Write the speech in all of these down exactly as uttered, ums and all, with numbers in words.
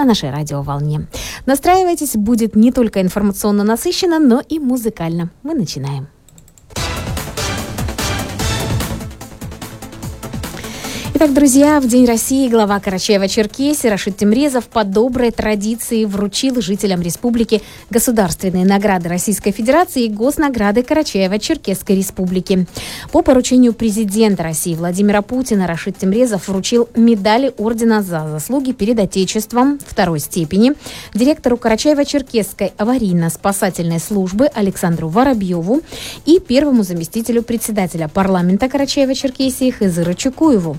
на нашей радиоволне. Настраивайтесь, будет не только информационно насыщенно, но и музыкально. Мы начинаем. Итак, друзья, в День России глава Карачаево-Черкесии Рашид Темрезов по доброй традиции вручил жителям республики государственные награды Российской Федерации и госнаграды Карачаево-Черкесской Республики. По поручению президента России Владимира Путина Рашид Темрезов вручил медали ордена за заслуги перед Отечеством второй степени директору Карачаево-Черкесской аварийно-спасательной службы Александру Воробьеву и первому заместителю председателя парламента Карачаево-Черкесии Хызыру Чукуеву.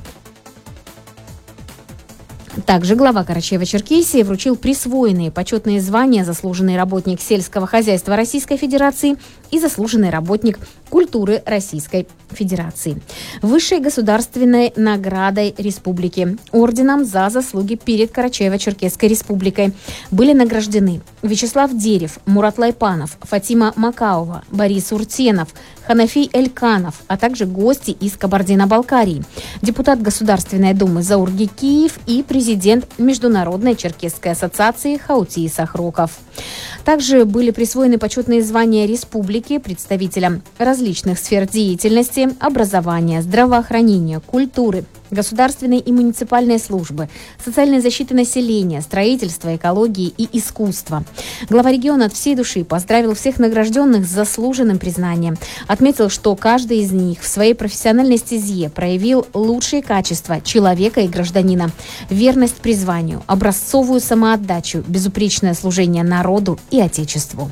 Также глава Карачаево-Черкесии вручил присвоенные почетные звания «Заслуженный работник сельского хозяйства Российской Федерации» и «Заслуженный работник культуры Российской Федерации». Высшей государственной наградой республики, орденом за заслуги перед Карачаево-Черкесской Республикой были награждены Вячеслав Дерев, Мурат Лайпанов, Фатима Макаова, Борис Уртенов, Ханафий Эльканов, а также гости из Кабардино-Балкарии, депутат Государственной Думы Заур Гекиев и президент Международной Черкесской ассоциации Хаутий Сахроков. Также были присвоены почетные звания республики представителям различных сфер деятельности: образования, здравоохранения, культуры, государственной и муниципальной службы, социальной защиты населения, строительства, экологии и искусства. Глава региона от всей души поздравил всех награжденных с заслуженным признанием. Отметил, что каждый из них в своей профессиональной стезе проявил лучшие качества человека и гражданина: верность призванию, образцовую самоотдачу, безупречное служение народу и Отечеству.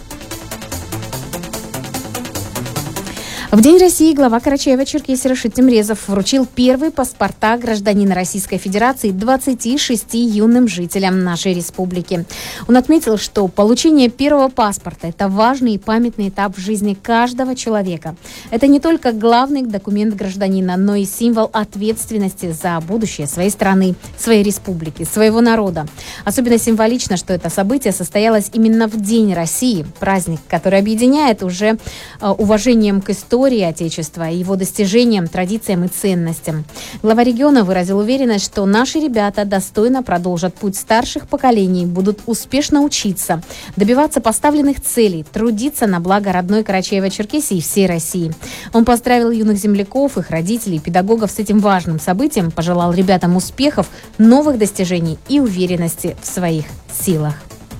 В День России глава Карачаево-Черкесии Рашид Темрезов вручил первые паспорта гражданина Российской Федерации двадцати шести юным жителям нашей республики. Он отметил, что получение первого паспорта – это важный и памятный этап в жизни каждого человека. Это не только главный документ гражданина, но и символ ответственности за будущее своей страны, своей республики, своего народа. Особенно символично, что это событие состоялось именно в День России, праздник, который объединяет уже э, уважением к истории Отечества и его достижениям, традициям и ценностям. Глава региона выразил уверенность, что наши ребята достойно продолжат путь старших поколений, будут успешно учиться, добиваться поставленных целей, трудиться на благо родной Карачаево-Черкесии и всей России. Он поздравил юных земляков, их родителей, педагогов с этим важным событием, пожелал ребятам успехов, новых достижений и уверенности в своих силах.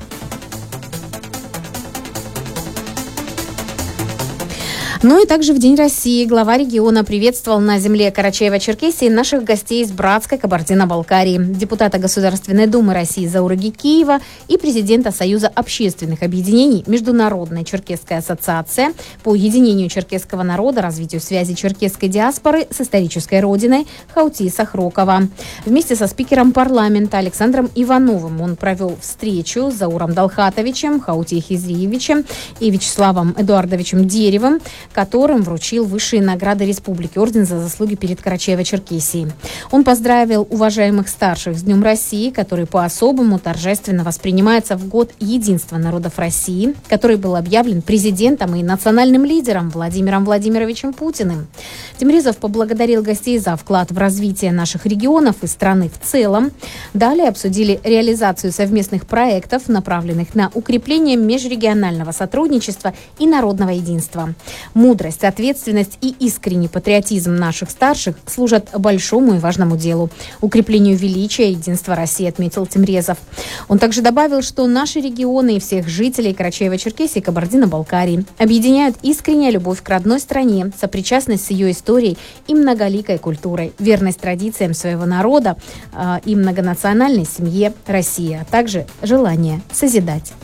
Ну и также в День России глава региона приветствовал на земле Карачаево-Черкесии наших гостей из братской Кабардино-Балкарии, депутата Государственной Думы России Заура Гекиева и президента Союза общественных объединений Международная Черкесская ассоциация по единению черкесского народа, развитию связи черкесской диаспоры с исторической родиной Хаутий Сахрокова. Вместе со спикером парламента Александром Ивановым он провел встречу с Зауром Далхатовичем, Хаутием Хизриевичем и Вячеславом Эдуардовичем Деревым, которым вручил высшие награды республики, орден за заслуги перед Карачаево-Черкесией. Он поздравил уважаемых старших с Днем России, который по-особому торжественно воспринимается в год единства народов России, который был объявлен президентом и национальным лидером Владимиром Владимировичем Путиным. Темрезов поблагодарил гостей за вклад в развитие наших регионов и страны в целом. Далее обсудили реализацию совместных проектов, направленных на укрепление межрегионального сотрудничества и народного единства. Мудрость, ответственность и искренний патриотизм наших старших служат большому и важному делу – укреплению величия и единства России, отметил Темрезов. Он также добавил, что наши регионы и всех жителей Карачаево-Черкесии и Кабардино-Балкарии объединяют искренняя любовь к родной стране, сопричастность с ее историей и многоликой культурой, верность традициям своего народа э, и многонациональной семье России, а также желание созидать.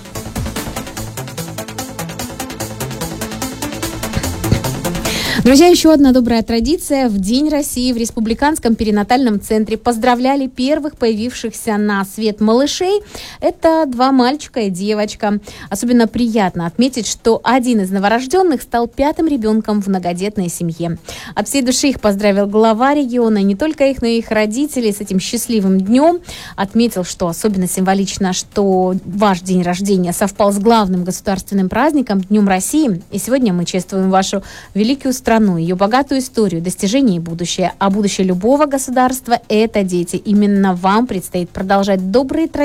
Друзья, еще одна добрая традиция. В День России в Республиканском перинатальном центре поздравляли первых появившихся на свет малышей. Это два мальчика и девочка. Особенно приятно отметить, что один из новорожденных стал пятым ребенком в многодетной семье. От всей души их поздравил глава региона, не только их, но и их родителей с этим счастливым днем. Отметил, что особенно символично, что ваш день рождения совпал с главным государственным праздником Днем России. И сегодня мы чествуем вашу великую страну, ее богатую историю, достижения и будущее. А будущее любого государства – это дети. Именно вам предстоит продолжать добрые традиции